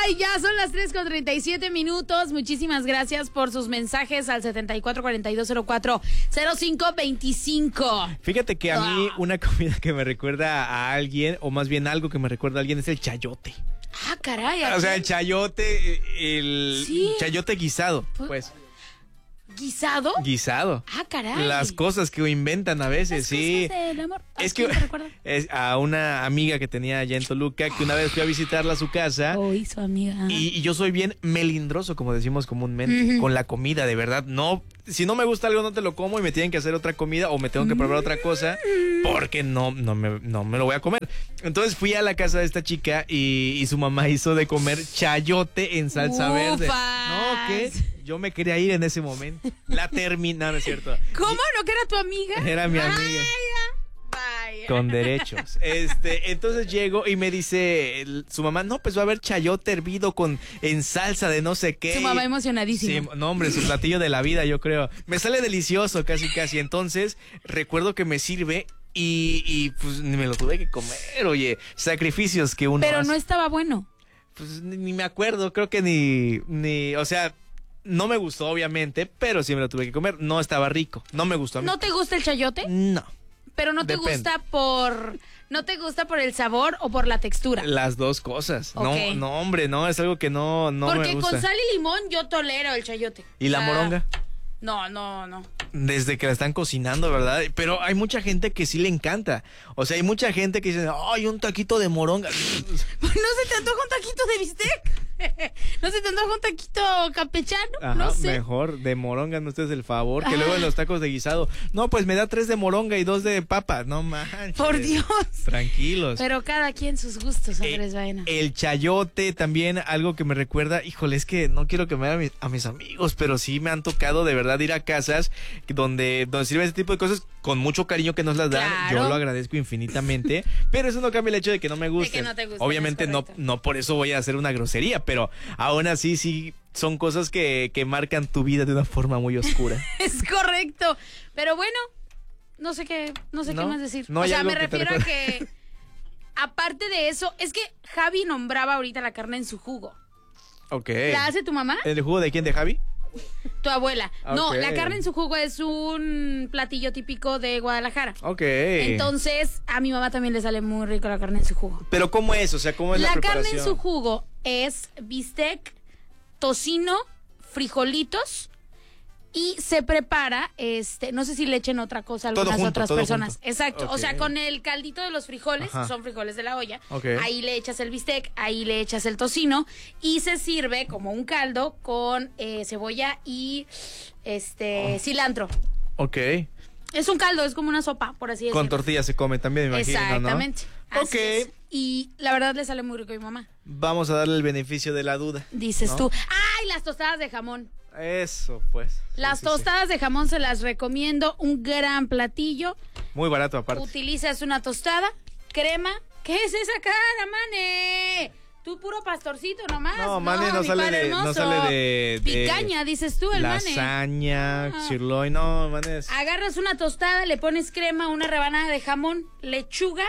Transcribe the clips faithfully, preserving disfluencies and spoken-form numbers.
Ay, ya son las tres con treinta y siete minutos. Muchísimas gracias por sus mensajes al setenta y cuatro cuarenta y dos cero cuatro cero cinco veinticinco. Fíjate que a mí Ah. una comida que me recuerda a alguien, o más bien algo que me recuerda a alguien, es el chayote. Ah, caray. O sea, el chayote, el Sí. chayote guisado, pues. ¿Guisado? Guisado. Ah, caray. Las cosas que inventan a veces, Las sí. cosas del amor. ¿A Es que quién te recuerda? es a una amiga que tenía allá en Toluca, que una vez fui a visitarla a su casa. Uy, su amiga. Y, y yo soy bien melindroso, como decimos comúnmente, Ujú. con la comida, de verdad. No, si no me gusta algo, no te lo como y me tienen que hacer otra comida o me tengo que probar otra cosa porque no, no, me, no me lo voy a comer. Entonces fui a la casa de esta chica y, y su mamá hizo de comer chayote en salsa verde. ¡Ufas! No, ¿qué? Yo me quería ir en ese momento. La terminé, no es cierto. ¿Cómo? ¿No que era tu amiga? Era mi amiga. Vaya, vaya. Con derechos. Este, entonces llego y me dice el- su mamá, no, pues va a haber chayote hervido con en salsa de no sé qué. Su mamá emocionadísima. Sí, no, hombre, su platillo de la vida, yo creo. Me sale delicioso, casi, casi. Entonces, recuerdo que me sirve y, y pues ni me lo tuve que comer, oye. Sacrificios que uno Pero hace. no estaba bueno. Pues ni, ni me acuerdo, creo que ni, ni, o sea, no me gustó, obviamente, pero sí me lo tuve que comer. No estaba rico, no me gustó a mí. ¿No te gusta el chayote? No. Pero no te Depende. gusta por... ¿No te gusta por el sabor o por la textura? Las dos cosas. Ok. No, no, hombre, no, es algo que no, no Porque me gusta. con sal y limón yo tolero el chayote. ¿Y la O sea, moronga? No, no, no. Desde que la están cocinando, ¿verdad? Pero hay mucha gente que sí le encanta. O sea, hay mucha gente que dice, ay, un taquito de moronga. ¿No se te antoja un taquito de bistec? ¿No se te antoja un taquito campechano? Ajá, No sé. mejor de moronga, no ustedes el favor. Que Ah. luego en los tacos de guisado, no, pues me da tres de moronga y dos de papa. No manches. Por Dios. Tranquilos. Pero cada quien sus gustos, Andrés Baena. Eh, el chayote también, algo que me recuerda, híjole, es que no quiero que me hagan a mis, a mis amigos, pero sí me han tocado de verdad ir a casas donde, donde sirven ese tipo de cosas con mucho cariño que nos las dan. Claro. Yo lo agradezco infinitamente, pero eso no cambia el hecho de que no me gusten. no te gusten, Obviamente es no, correcto. no por eso voy a hacer una grosería, pero aún así sí son cosas que, que marcan tu vida de una forma muy oscura. Es correcto. Pero bueno, no sé qué, no sé ¿No? qué más decir. No o hay sea, algo me que te refiero a recuerde. que, aparte de eso, es que Javi nombraba ahorita la carne en su jugo. Ok. ¿La hace tu mamá? ¿El jugo de quién? ¿De Javi? Tu abuela. No, Ok. la carne en su jugo es un platillo típico de Guadalajara. Ok. Entonces, a mi mamá también le sale muy rico la carne en su jugo. Pero ¿cómo es? O sea, ¿cómo es la, La carne preparación? en su jugo es bistec, tocino, frijolitos y se prepara, este, no sé si le echen otra cosa a Todo algunas junto, otras todo personas. junto. Exacto, o Ok. sea, con el caldito de los frijoles, Ajá. son frijoles de la olla, Ok. ahí le echas el bistec, ahí le echas el tocino y se sirve como un caldo con eh, cebolla y este Oh. cilantro. Ok. Es un caldo, es como una sopa, por así decirlo. Con tortillas se come también, me imagino, Exactamente. ¿no? Así Ok. es. Y la verdad le sale muy rico a mi mamá. Vamos a darle el beneficio de la duda. Dices ¿no? tú. ¡Ay, las tostadas de jamón! Eso, pues. Sí, Las sí, tostadas de jamón se las recomiendo. Un gran platillo. sí. Muy barato aparte. Utilizas una tostada, crema. ¿Qué es esa cara, Mane? Tú puro pastorcito nomás. No, Mane no mi sale padre de- no hermoso. sale de- de Picaña, dices tú, el Mane. Lasaña, Ah. sirloin, no, Mane es... Agarras una tostada, le pones crema, una rebanada de jamón, lechuga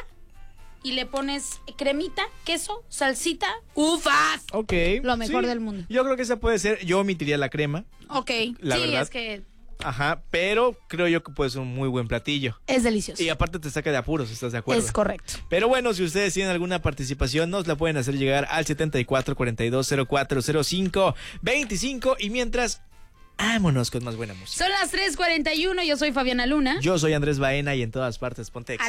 y le pones cremita, queso, salsita. ¡Ufas! Ok. Lo mejor sí. del mundo. Yo creo que esa puede ser, yo omitiría la crema, Ok. La sí, verdad. es que ajá, pero creo yo que puede ser un muy buen platillo. es delicioso. Y aparte te saca de apuros, ¿estás de acuerdo? Es correcto. Pero bueno, si ustedes tienen alguna participación, nos la pueden hacer llegar al setenta y cuatro cuarenta y dos cero cuatro cero cinco veinticinco. Y mientras, vámonos con más buena música. Son las tres cuarenta y uno, yo soy Fabiana Luna. Yo soy Andrés Baena y en todas partes ponte Exa.